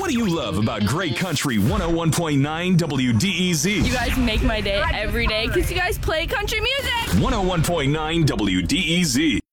do you love about Great Country 101.9 WDEZ? You guys make my day every day because you guys play country music. 101.9 WDEZ.